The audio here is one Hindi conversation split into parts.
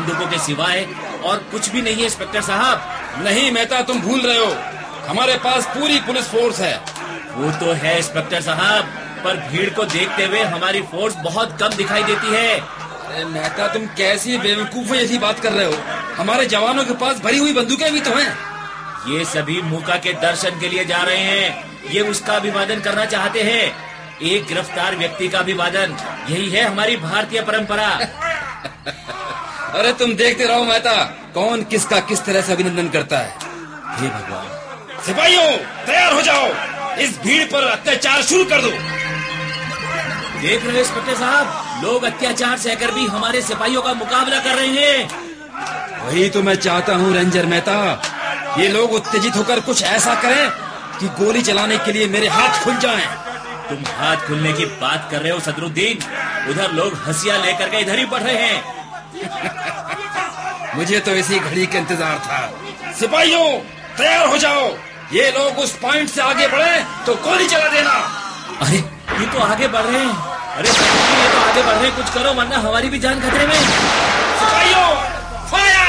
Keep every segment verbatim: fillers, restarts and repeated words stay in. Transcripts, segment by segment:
बंदूकों के सिवाय और कुछ भी नहीं है इंस्पेक्टर साहब। नहीं मेहता, तुम भूल रहे हो, हमारे पास पूरी पुलिस फोर्स है। वो तो है इंस्पेक्टर साहब, पर भीड़ को देखते हुए हमारी फोर्स बहुत कम दिखाई देती है। मेहता, तुम कैसी बेवकूफों जैसी बात कर रहे हो? हमारे जवानों के पास भरी हुई बंदूकें भी तो हैं। ये सभी मूका के दर्शन के लिए जा रहे हैं, ये उसका अभिवादन करना चाहते हैं, एक गिरफ्तार व्यक्ति का अभिवादन। यही है हमारी भारतीय परंपरा। अरे तुम देखते रहो मेहता, कौन किसका किस तरह से अभिनंदन करता है। हे भगवान! सिपाहियों, तैयार हो जाओ, इस भीड़ पर अत्याचार शुरू कर दो। देख रहे इंस्पेक्टर साहब, लोग अत्याचार सहकर भी हमारे सिपाहियों का मुकाबला कर रहे हैं। वही तो मैं चाहता हूँ रेंजर मेहता, ये लोग उत्तेजित होकर कुछ ऐसा करें कि गोली चलाने के लिए मेरे हाथ खुल जाएं। तुम हाथ खुलने की बात कर रहे हो सदरुद्दीन, उधर लोग हंसिया लेकर के इधर ही बढ़ रहे हैं। मुझे तो इसी घड़ी का इंतजार था। सिपाहियों, तैयार हो जाओ, ये लोग उस पॉइंट से आगे बढ़े तो गोली चला देना। अरे ये तो आगे बढ़ रहे हैं। अरे ये तो आगे बढ़ रहे हैं, कुछ करो वरना हमारी भी जान खतरे में। सिपाहियों, फायर!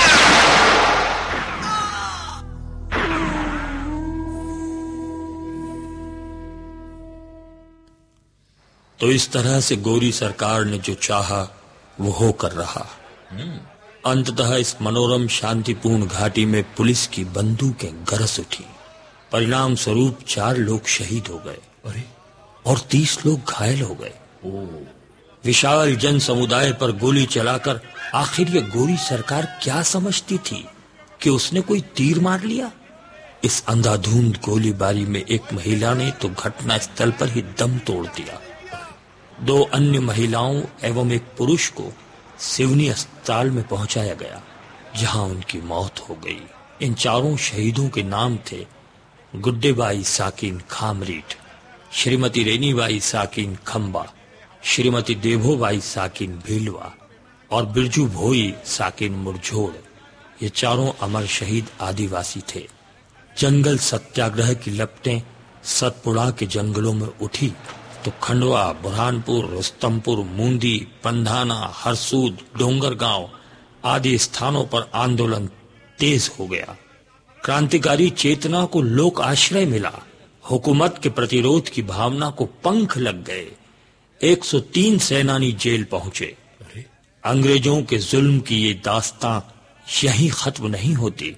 तो इस तरह से गोरी सरकार ने जो चाहा वो होकर रहा। अंततः इस मनोरम शांतिपूर्ण घाटी में पुलिस की बंदूकें गरज उठी। परिणाम स्वरूप चार लोग शहीद हो गए और तीस लोग घायल हो गए। विशाल जन समुदाय पर गोली चलाकर आखिर ये गोरी सरकार क्या समझती थी कि उसने कोई तीर मार लिया? इस अंधाधुंध गोलीबारी में एक महिला ने तो घटना स्थल पर ही दम तोड़ दिया। दो अन्य महिलाओं एवं एक पुरुष को सिवनी अस्पताल में पहुंचाया गया, जहां उनकी मौत हो गई। इन चारों शहीदों के नाम थे गुड्डेबाई साकिन खामरीट, श्रीमती रेनीबाई साकिन खंबा, श्रीमती देभोबाई साकिन भीलवा और बिरजू भोई साकिन मुरझोड़। ये चारों अमर शहीद आदिवासी थे। जंगल सत्याग्रह की लपटें सतपुड़ा के जंगलों में उठी तो खंडवा, बुरहानपुर, रुस्तमपुर, मूंदी, पंधाना, हरसूद, डोंगरगांव आदि स्थानों पर आंदोलन तेज हो गया। क्रांतिकारी चेतना को लोक आश्रय मिला। हुकूमत के प्रतिरोध की भावना को पंख लग गए। एक सौ तीन सेनानी जेल पहुंचे। अंग्रेजों के जुल्म की ये दास्तां यहीं खत्म नहीं होती।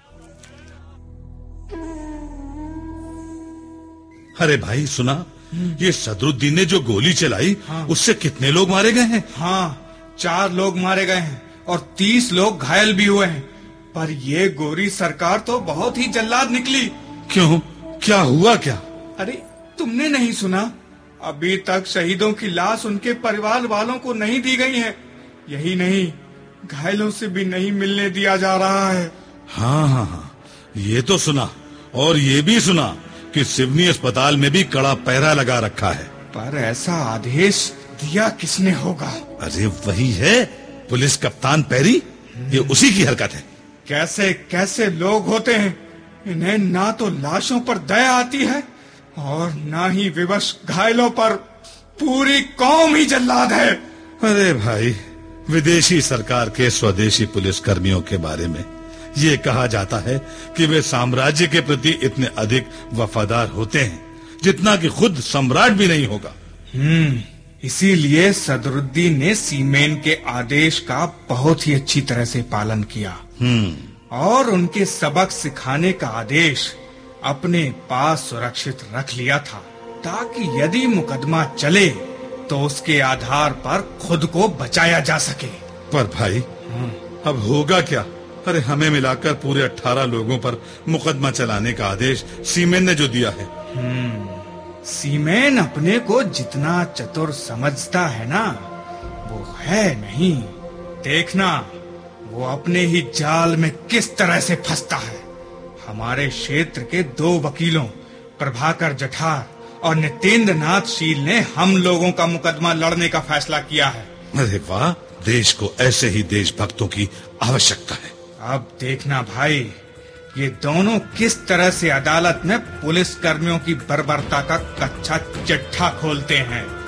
अरे भाई सुना, ये सदरुद्दीन ने जो गोली चलाई, हाँ। उससे कितने लोग मारे गए हैं? हाँ, चार लोग मारे गए हैं और तीस लोग घायल भी हुए हैं। पर ये गोरी सरकार तो बहुत ही जल्लाद निकली। क्यों, क्या हुआ क्या? अरे तुमने नहीं सुना? अभी तक शहीदों की लाश उनके परिवार वालों को नहीं दी गई है। यही नहीं, घायलों से भी नहीं मिलने दिया जा रहा है। हाँ हाँ हाँ, ये तो सुना, और ये भी सुना कि सिवनी अस्पताल में भी कड़ा पहरा लगा रखा है। पर ऐसा आदेश दिया किसने होगा? अरे वही है, पुलिस कप्तान पैरी। ये उसी की हरकत है। कैसे कैसे लोग होते हैं, इन्हें ना तो लाशों पर दया आती है और ना ही विवश घायलों पर। पूरी कौम ही जल्लाद है। अरे भाई, विदेशी सरकार के स्वदेशी पुलिस कर्मियों के बारे में ये कहा जाता है कि वे साम्राज्य के प्रति इतने अधिक वफादार होते हैं जितना कि खुद सम्राट भी नहीं होगा। हम्म इसीलिए सदरुद्दीन ने सीमेन के आदेश का बहुत ही अच्छी तरह से पालन किया। हम्म और उनके सबक सिखाने का आदेश अपने पास सुरक्षित रख लिया था, ताकि यदि मुकदमा चले तो उसके आधार पर खुद को बचाया जा सके। पर भाई, अब होगा क्या? अरे हमें मिलाकर पूरे अठारह लोगों पर मुकदमा चलाने का आदेश सीमेन ने जो दिया है। हम्म सीमेन अपने को जितना चतुर समझता है ना, वो है नहीं। देखना वो अपने ही जाल में किस तरह से फंसता है। हमारे क्षेत्र के दो वकीलों प्रभाकर जठार और नितेंद्र नाथ शील ने हम लोगों का मुकदमा लड़ने का फैसला किया है। अरे वाह, देश को ऐसे ही देशभक्तों की आवश्यकता है। अब देखना भाई, ये दोनों किस तरह से अदालत में पुलिस कर्मियों की बर्बरता का कच्चा चिट्ठा खोलते हैं।